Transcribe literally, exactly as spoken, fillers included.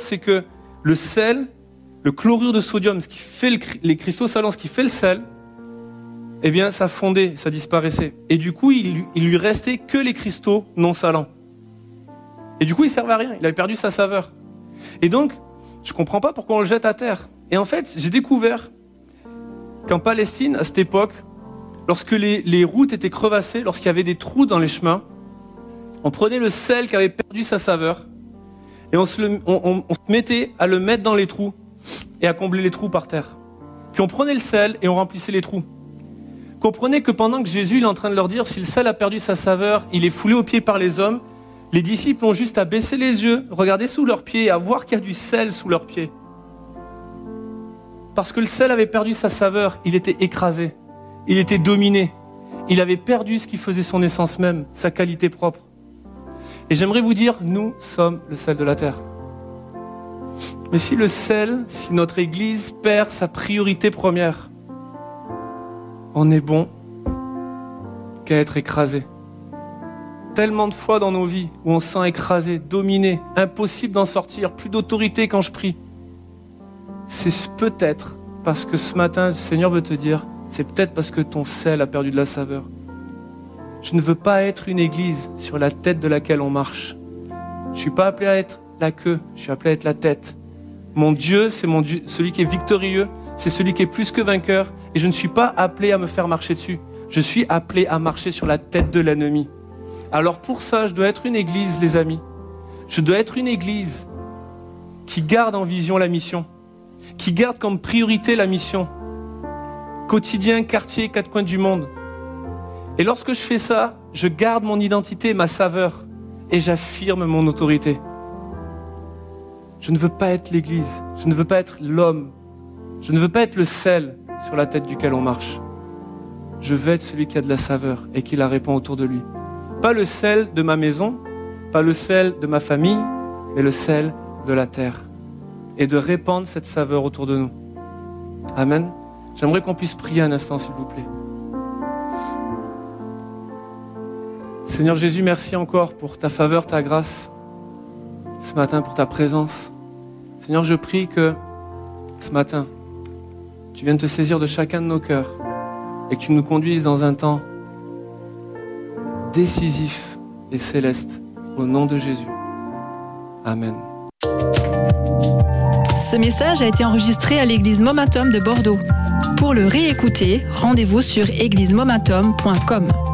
c'est que le sel, le chlorure de sodium, ce qui fait le, les cristaux salants, ce qui fait le sel, eh bien, ça fondait, ça disparaissait. Et du coup, il, il lui restait que les cristaux non salants. Et du coup, il ne servait à rien, il avait perdu sa saveur. Et donc, je ne comprends pas pourquoi on le jette à terre. Et en fait, j'ai découvert qu'en Palestine, à cette époque, lorsque les, les routes étaient crevassées, lorsqu'il y avait des trous dans les chemins, on prenait le sel qui avait perdu sa saveur et on se, le, on, on, on se mettait à le mettre dans les trous et à combler les trous par terre. Puis on prenait le sel et on remplissait les trous. Comprenez que pendant que Jésus il est en train de leur dire si le sel a perdu sa saveur, il est foulé aux pieds par les hommes, les disciples ont juste à baisser les yeux, regarder sous leurs pieds et à voir qu'il y a du sel sous leurs pieds. Parce que le sel avait perdu sa saveur, il était écrasé, il était dominé, il avait perdu ce qui faisait son essence même, sa qualité propre. Et j'aimerais vous dire, nous sommes le sel de la terre. Mais si le sel, si notre Église perd sa priorité première, on est bon qu'à être écrasé. Tellement de fois dans nos vies où on se sent écrasé, dominé, impossible d'en sortir, plus d'autorité quand je prie. C'est peut-être parce que ce matin, le Seigneur veut te dire, c'est peut-être parce que ton sel a perdu de la saveur. Je ne veux pas être une église sur la tête de laquelle on marche. Je ne suis pas appelé à être la queue, je suis appelé à être la tête. Mon Dieu, c'est mon Dieu, celui qui est victorieux, c'est celui qui est plus que vainqueur. Et je ne suis pas appelé à me faire marcher dessus. Je suis appelé à marcher sur la tête de l'ennemi. Alors pour ça, je dois être une église, les amis. Je dois être une église qui garde en vision la mission, qui garde comme priorité la mission. Quotidien, quartier, quatre coins du monde. Et lorsque je fais ça, je garde mon identité, ma saveur, et j'affirme mon autorité. Je ne veux pas être l'église, je ne veux pas être l'homme, je ne veux pas être le sel sur la tête duquel on marche. Je veux être celui qui a de la saveur et qui la répand autour de lui. Pas le sel de ma maison, pas le sel de ma famille, mais le sel de la terre. Et de répandre cette saveur autour de nous. Amen. J'aimerais qu'on puisse prier un instant, s'il vous plaît. Seigneur Jésus, merci encore pour ta faveur, ta grâce, ce matin pour ta présence. Seigneur, je prie que ce matin, tu viennes te saisir de chacun de nos cœurs et que tu nous conduises dans un temps décisif et céleste, au nom de Jésus. Amen. Ce message a été enregistré à l'église Momentum de Bordeaux. Pour le réécouter, rendez-vous sur église momentum point com.